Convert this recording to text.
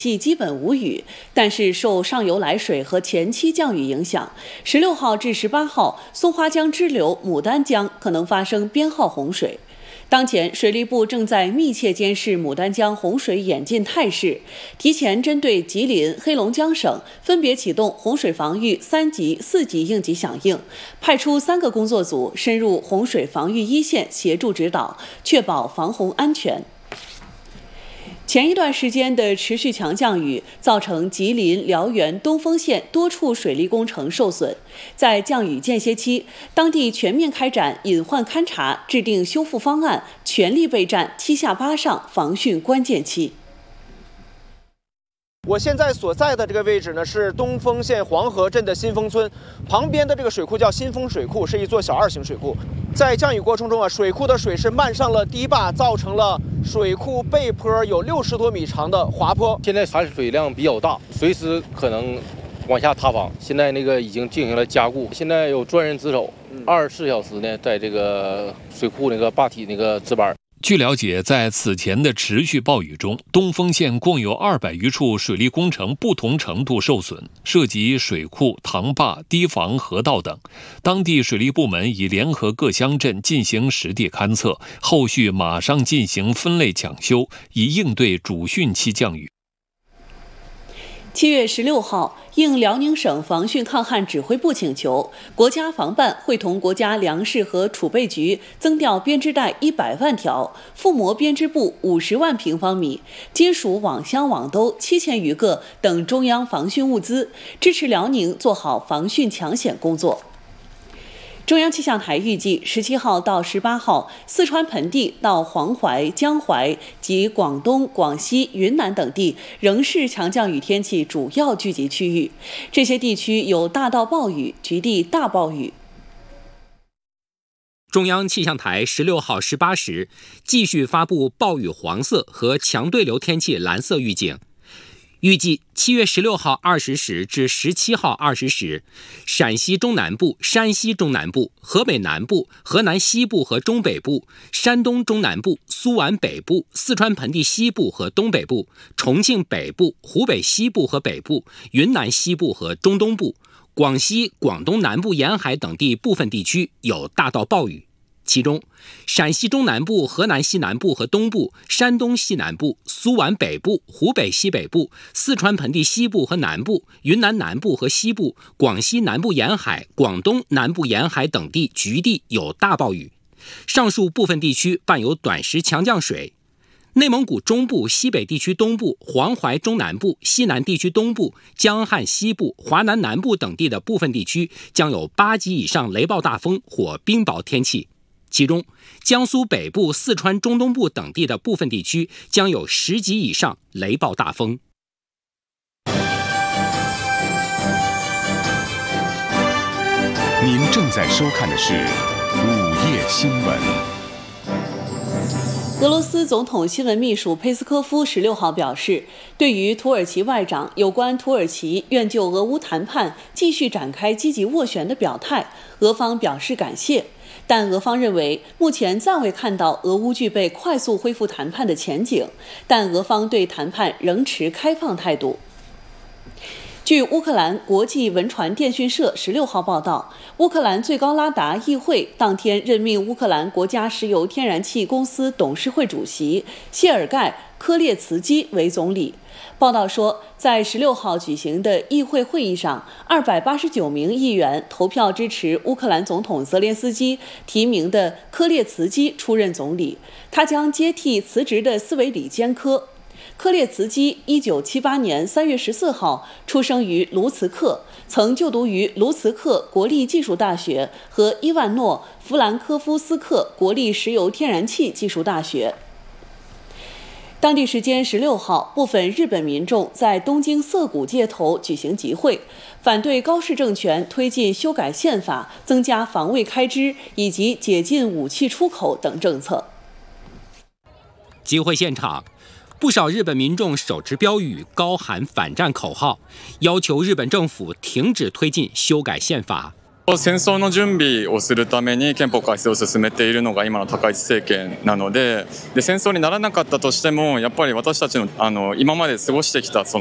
即基本无雨，但是受上游来水和前期降雨影响，16号至18号，松花江支流牡丹江可能发生编号洪水。当前，水利部正在密切监视牡丹江洪水演进态势，提前针对吉林、黑龙江省分别启动洪水防御3级、4级应急响应，派出3个工作组深入洪水防御一线协助指导，确保防洪安全。前一段时间的持续强降雨，造成吉林、辽源、东丰县多处水利工程受损。在降雨间歇期，当地全面开展隐患勘查，制定修复方案，全力备战七下八上防汛关键期。 我现在所在的这个位置呢，是东丰县黄河镇的新丰村，旁边的这个水库叫新丰水库，是一座小2型水库。在降雨过程中啊，水库的水是漫上了堤坝，造成了水库背坡有60多米长的滑坡。 现在含水量比较大，随时可能往下塌方。现在那个已经进行了加固，现在有专人值守，24小时呢，在这个水库那个坝体那个值班。 据了解，在此前的持续暴雨中，东丰县共有200余处水利工程不同程度受损，涉及水库、塘坝、堤防、河道等。当地水利部门已联合各乡镇进行实地勘测，后续马上进行分类抢修，以应对主汛期降雨。 7月16号，应辽宁省防汛抗旱指挥部请求，国家防办会同国家粮食和储备局增调编织袋100万条，覆膜编织布50万平方米，金属网箱网兜7000余个等中央防汛物资，支持辽宁做好防汛抢险工作。中央气象台预计17号到18号，四川盆地到黄淮、江淮及广东、广西、云南等地仍是强降雨天气主要聚集区域，这些地区有大到暴雨，局地大暴雨。 中央气象台16号18时继续发布暴雨黄色和强对流天气蓝色预警。预计7月16号20时至17号20时，陕西中南部、山西中南部、河北南部、河南西部和中北部、山东中南部、苏皖北部、四川盆地西部和东北部、重庆北部、湖北西部和北部、云南西部和中东部、广西、广东南部沿海等地部分地区有大到暴雨。其中，陕西中南部、河南西南部和东部、山东西南部、苏皖北部、湖北西北部、四川盆地西部和南部、云南南部和西部、广西南部沿海、广东南部沿海等地局地有大暴雨。上述部分地区伴有短时强降水。内蒙古中部、西北地区东部、黄淮中南部、西南地区东部、江汉西部、华南南部等地的部分地区将有8级以上雷暴大风或冰雹天气。其中，江苏北部、四川中东部等地的部分地区将有10级以上雷暴大风。 您正在收看的是午夜新闻。 俄罗斯总统新闻秘书佩斯科夫16号表示，对于土耳其外长有关土耳其愿就俄乌谈判继续展开积极斡旋的表态，俄方表示感谢。但俄方认为，目前暂未看到俄乌具备快速恢复谈判的前景，但俄方对谈判仍持开放态度。据乌克兰国际文传电讯社16号报道，乌克兰最高拉达议会当天任命乌克兰国家石油天然气公司董事会主席谢尔盖·科列茨基为总理。报道说，在16号举行的议会会议上，289名议员投票支持乌克兰总统泽连斯基提名的科列茨基出任总理，他将接替辞职的斯维里坚科。科列茨基1978年3月14号出生于卢茨克，曾就读于卢茨克国立技术大学和伊万诺·弗兰科夫斯克国立石油天然气技术大学。当地时间16号，部分日本民众在东京涩谷街头举行集会，反对高市政权推进修改宪法、增加防卫开支以及解禁武器出口等政策。 集会现场，不少日本民众手持标语，高喊反战口号，要求日本政府停止推进修改宪法。 戦争の準備をするために憲法改正を進めているのが今の高市政権なので、戦争にならなかったとしてもやっぱり私たちの今まで過ごしてきたそ